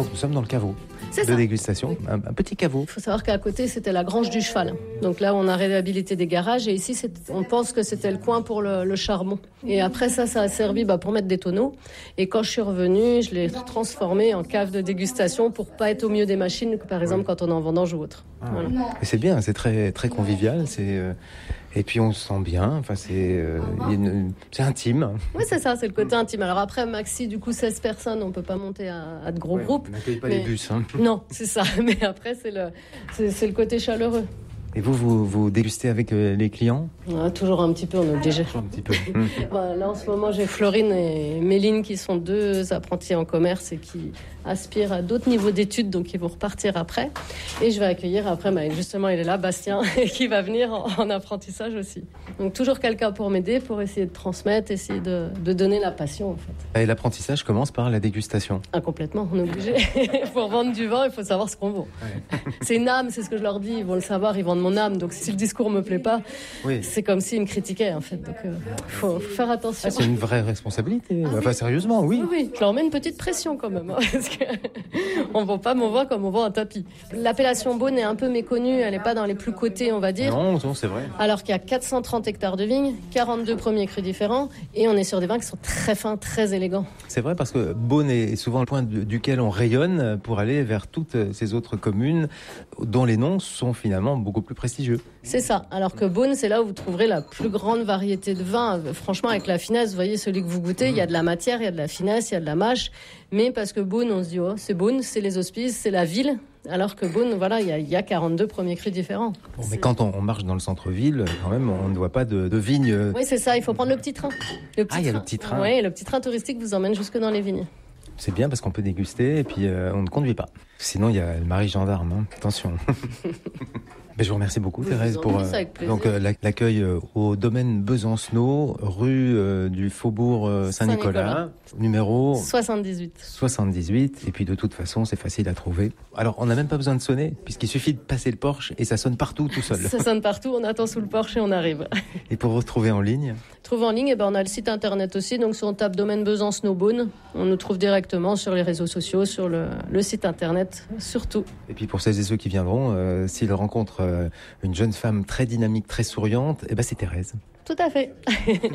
Donc nous sommes dans le caveau de dégustation, un petit caveau. Il faut savoir qu'à côté, c'était la grange du cheval. Donc là, on a réhabilité des garages et ici, on pense que c'était le coin pour le charbon. Et après ça a servi pour mettre des tonneaux. Et quand je suis revenue, je l'ai transformé en cave de dégustation pour pas être au milieu des machines, par exemple quand on est en vendange ou autre. Voilà. Et c'est bien, c'est très, très convivial. Et puis on se sent bien, enfin, c'est intime. Oui, c'est ça, c'est le côté intime. Alors après, maxi, du coup, 16 personnes, on peut pas monter à de gros groupes. On n'accueille pas les bus. Non, c'est ça. Mais après, c'est le côté chaleureux. Et vous dégustez avec les clients ? Toujours un petit peu, on est obligé. Un petit peu. Là, en ce moment, j'ai Florine et Méline qui sont 2 apprentis en commerce et qui aspirent à d'autres niveaux d'études, donc ils vont repartir après. Et je vais accueillir après, justement, il est là, Bastien, qui va venir en apprentissage aussi. Donc toujours quelqu'un pour m'aider, pour essayer de transmettre, essayer de donner la passion, en fait. Et l'apprentissage commence par la dégustation ? Complètement, on est obligé. Pour vendre du vin, il faut savoir ce qu'on vaut. Ouais. C'est une âme, c'est ce que je leur dis, ils vont le savoir, ils vendent mon âme. Donc si le discours me plaît pas, c'est comme s'ils me critiquaient, en fait. Donc faut faire attention. C'est une vraie responsabilité. Sérieusement, oui. Oui, je leur mets une petite pression quand même, parce qu'on ne vend pas mon vin comme on vend un tapis. L'appellation Beaune est un peu méconnue, elle n'est pas dans les plus cotés, on va dire. Non, c'est vrai. Alors qu'il y a 430 hectares de vignes, 42 premiers crus différents, et on est sur des vins qui sont très fins, très élégants. C'est vrai, parce que Beaune est souvent le point duquel on rayonne pour aller vers toutes ces autres communes dont les noms sont finalement beaucoup plus prestigieux. C'est ça, alors que Beaune, c'est là où vous trouverez la plus grande variété de vins. Franchement, avec la finesse, vous voyez, celui que vous goûtez, il y a de la matière, il y a de la finesse, il y a de la mâche. Mais parce que Beaune, on se dit, c'est Beaune, c'est les hospices, c'est la ville. Alors que Beaune, il y a 42 premiers crus différents. Bon, mais quand on marche dans le centre-ville, quand même, on ne voit pas de vignes. Oui, c'est ça, il faut prendre le petit train. Il y a le petit train. Oui, le petit train touristique vous emmène jusque dans les vignes. C'est bien parce qu'on peut déguster et puis on ne conduit pas. Sinon, il y a le mari gendarme. Attention. Je vous remercie beaucoup, Thérèse, pour l'accueil au domaine Besancenot, rue du Faubourg Saint-Nicolas, numéro 78. Et puis de toute façon, c'est facile à trouver. Alors, on n'a même pas besoin de sonner, puisqu'il suffit de passer le porche et ça sonne partout tout seul. Ça sonne partout, on attend sous le porche et on arrive. Et pour retrouver en ligne ? Trouver en ligne, on a le site internet aussi. Donc, si on tape domaine Besancenot Beaune, on nous trouve directement sur les réseaux sociaux, sur le site internet, surtout. Et puis pour celles et ceux qui viendront, s'ils rencontrent une jeune femme très dynamique, très souriante, c'est Thérèse. Tout à fait.